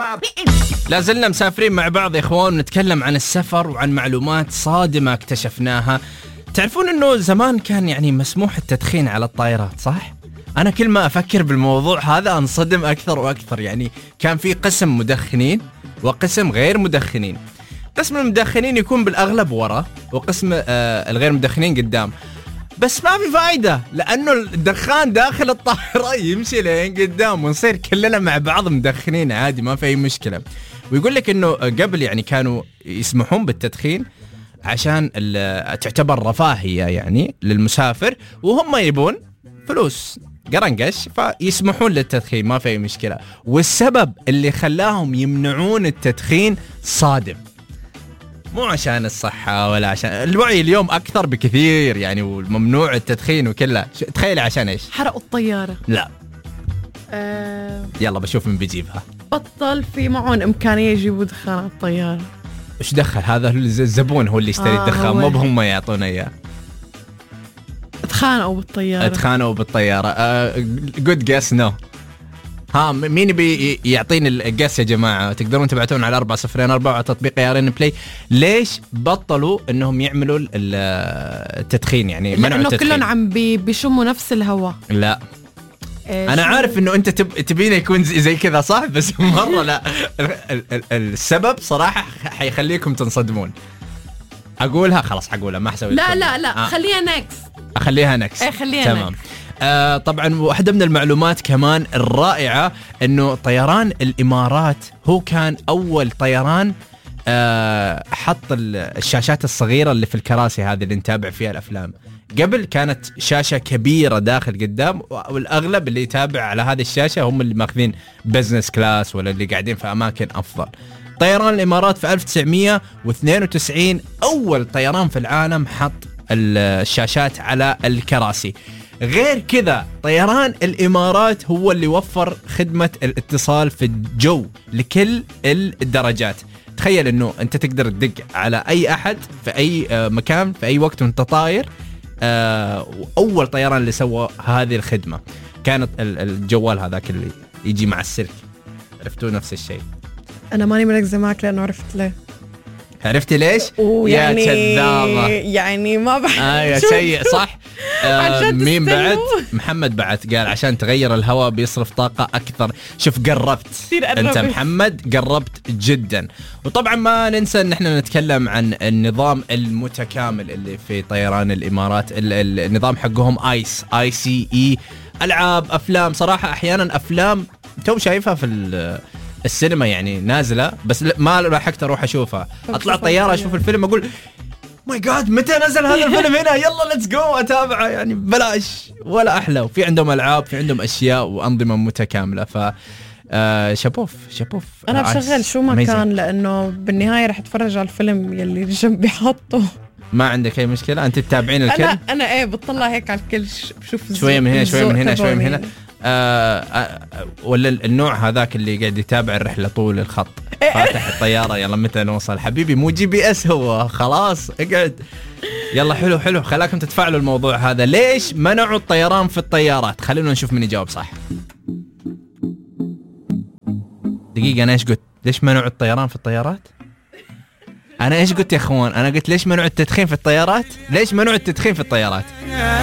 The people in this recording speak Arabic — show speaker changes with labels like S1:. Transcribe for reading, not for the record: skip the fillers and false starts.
S1: لا زلنا مسافرين مع بعض يا اخوان، نتكلم عن السفر وعن معلومات صادمة اكتشفناها. تعرفون انه زمان كان يعني مسموح التدخين على الطائرات، صح؟ انا كل ما افكر بالموضوع هذا انصدم اكثر واكثر. يعني كان في قسم مدخنين وقسم غير مدخنين. قسم المدخنين يكون بالاغلب ورا، وقسم الغير مدخنين قدام. بس ما في فايدة، لأنه الدخان داخل الطائرة يمشي لين قدام ونصير كلنا مع بعض مدخنين عادي، ما في أي مشكلة. ويقول لك إنه قبل يعني كانوا يسمحون بالتدخين عشان تعتبر رفاهية يعني للمسافر، وهم يبون فلوس قرنقش فيسمحون للتدخين، ما في أي مشكلة. والسبب اللي خلاهم يمنعون التدخين صادم، مو عشان الصحة ولا عشان الوعي اليوم أكثر بكثير يعني، وممنوع التدخين وكله. تخيل عشان إيش؟
S2: حرقوا الطيارة.
S1: لا يلا بشوف من بيجيبها.
S2: بطل في معون إمكانية يجيبوا دخان على الطيارة.
S1: إيش دخل هذا؟ الزبون هو اللي يشتري الدخان، مو بهم يعطونا إياه. اتخانقوا بالطيارة. good guess no. ها مين بي يعطيني القس يا جماعة؟ تقدرون تبعتون على 404 على تطبيق يارين بلاي. ليش بطلوا انهم يعملوا التدخين؟ يعني منعوا التدخين
S2: كلهم عم بيشموا نفس الهواء.
S1: لا انا عارف انه انت تبينه يكون زي كذا صح، بس مرة لا. السبب صراحة حيخليكم تنصدمون. اقولها خلاص، حقولها ما حسوي.
S2: لا خليها نكس.
S1: اخليها نكس.
S2: خليها
S1: تمام. طبعا واحدة من المعلومات كمان الرائعة انه طيران الامارات هو كان اول طيران حط الشاشات الصغيرة اللي في الكراسي هذه اللي نتابع فيها الافلام. قبل كانت شاشة كبيرة داخل قدام، والاغلب اللي يتابع على هذه الشاشة هم اللي ماخذين بزنس كلاس ولا اللي قاعدين في اماكن افضل. طيران الامارات في 1992 اول طيران في العالم حط الشاشات على الكراسي. غير كذا طيران الإمارات هو اللي وفر خدمة الاتصال في الجو لكل الدرجات. تخيل أنه أنت تقدر تدق على أي أحد في أي مكان في أي وقت وأنت طاير. أول طيران اللي سوى هذه الخدمة كانت الجوال هذاك اللي يجي مع السلك. عرفتوا نفس الشيء؟
S2: أنا ماني مركزة معك لأنه عرفت ليه.
S1: عرفتي ليش؟ يا كذابة.
S2: يعني ما
S1: يا سيء صح. مين بعد؟ محمد بعد قال عشان تغير الهواء بيصرف طاقة أكثر. شوف قربت أنت محمد، قربت جدا. وطبعا ما ننسى أن احنا نتكلم عن النظام المتكامل اللي في طيران الإمارات. النظام حقهم ICE. ألعاب، أفلام. صراحة أحيانا أفلام تو شايفها في السينما يعني نازلة، بس ما لحقت أروح أشوفها. أطلع طيارة أشوف الفيلم أقول ماي جاد متى نزل هذا الفيلم هنا، يلا ليتس جو أتابعه يعني بلاش ولا أحلى. وفي عندهم ألعاب، في عندهم أشياء وأنظمة متكاملة. ف شابوف
S2: أنا بشغل شو ما كان، لأنه بالنهاية رح أتفرج على الفيلم يلي جنبي حطه.
S1: ما عندك أي مشكلة؟ أنت تتابعين الكل؟
S2: أنا بطلع هيك على الكل، بشوف
S1: شوية من هنا شوية من هنا شوية من هنا. ولا النوع هذاك اللي قاعد يتابع الرحلة طول الخط، فاتح الطيارة يلا متى نوصل حبيبي، مو GPS هو خلاص اقعد يلا. حلو خلاكم تتفاعلوا الموضوع هذا. ليش منعوا الطيران في الطيارات؟ خلينا نشوف من يجاوب صح. دقيقة أنا إيش قلت؟ ليش منعوا الطيران في الطيارات؟ أنا إيش قلت يا أخوان؟ أنا قلت ليش منعوا التدخين في الطيارات؟ ليش منعوا التدخين في الطيارات؟